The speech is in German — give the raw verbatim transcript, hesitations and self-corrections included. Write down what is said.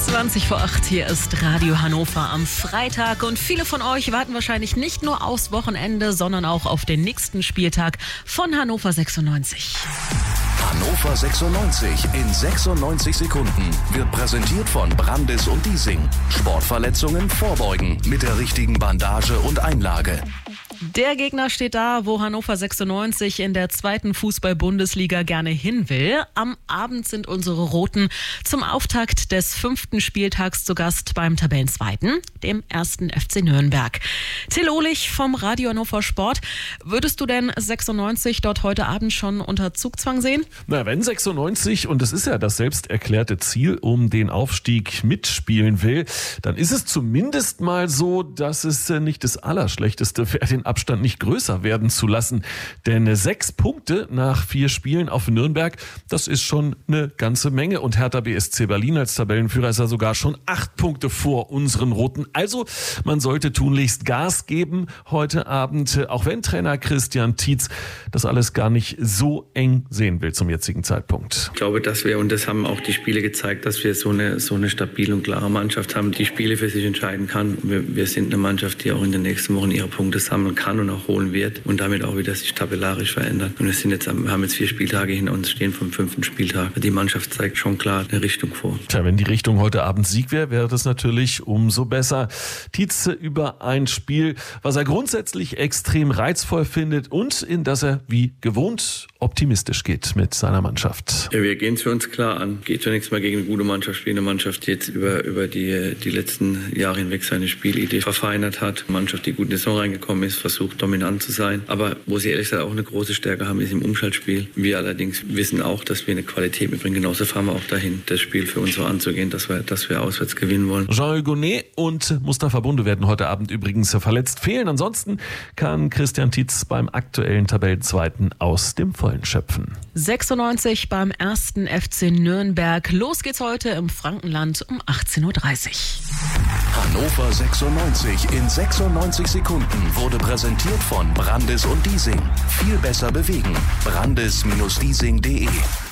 zwanzig vor acht, hier ist Radio Hannover am Freitag und viele von euch warten wahrscheinlich nicht nur aufs Wochenende, sondern auch auf den nächsten Spieltag von Hannover sechsundneunzig. Hannover sechsundneunzig in sechsundneunzig Sekunden wird präsentiert von Brandis und Diesing. Sportverletzungen vorbeugen mit der richtigen Bandage und Einlage. Der Gegner steht da, wo Hannover sechsundneunzig in der zweiten Fußball-Bundesliga gerne hin will. Am Abend sind unsere Roten zum Auftakt des fünften Spieltags zu Gast beim Tabellenzweiten, dem ersten F C Nürnberg. Till Ohlich vom Radio Hannover Sport. Würdest du denn sechsundneunzig dort heute Abend schon unter Zugzwang sehen? Na, wenn sechsundneunzig, und es ist ja das selbst erklärte Ziel, um den Aufstieg mitspielen will, dann ist es zumindest mal so, dass es nicht das Allerschlechteste wäre, den Abstand nicht größer werden zu lassen. Denn sechs Punkte nach vier Spielen auf Nürnberg, das ist schon eine ganze Menge. Und Hertha B S C Berlin als Tabellenführer ist ja sogar schon acht Punkte vor unseren Roten. Also man sollte tunlichst Gas geben heute Abend, auch wenn Trainer Christian Tietz das alles gar nicht so eng sehen will zum jetzigen Zeitpunkt. Ich glaube, dass wir, und das haben auch die Spiele gezeigt, dass wir so eine, so eine stabile und klare Mannschaft haben, die Spiele für sich entscheiden kann. Wir, wir sind eine Mannschaft, die auch in den nächsten Wochen ihre Punkte sammeln kann und auch holen wird und damit auch wieder sich tabellarisch verändert. Und wir sind jetzt, wir haben jetzt vier Spieltage hinter uns stehen vom fünften Spieltag. Die Mannschaft zeigt schon klar eine Richtung vor. Tja, wenn die Richtung heute Abend Sieg wäre, wäre das natürlich umso besser. Tietze über ein Spiel, was er grundsätzlich extrem reizvoll findet und in das er wie gewohnt optimistisch geht mit seiner Mannschaft. Ja, wir gehen es für uns klar an. Geht zunächst mal gegen eine gute Mannschaft spielen. Eine Mannschaft, die jetzt über, über die, die letzten Jahre hinweg seine Spielidee verfeinert hat. Eine Mannschaft, die gut in die Saison reingekommen ist, versucht dominant zu sein. Aber wo sie ehrlich gesagt auch eine große Stärke haben, ist im Umschaltspiel. Wir allerdings wissen auch, dass wir eine Qualität mitbringen. Genauso fahren wir auch dahin, das Spiel für uns so anzugehen, dass wir, dass wir auswärts gewinnen wollen. Jean Hugonet und Mustafa Bunde werden heute Abend übrigens verletzt fehlen. Ansonsten kann Christian Tietz beim aktuellen Tabellenzweiten aus dem Vollen schöpfen. sechsundneunzig beim ersten F C Nürnberg. Los geht's heute im Frankenland um achtzehn Uhr dreißig. Hannover sechsundneunzig in sechsundneunzig Sekunden wurde präsentiert von Brandis und Diesing. Viel besser bewegen. Brandis Bindestrich Diesing Punkt de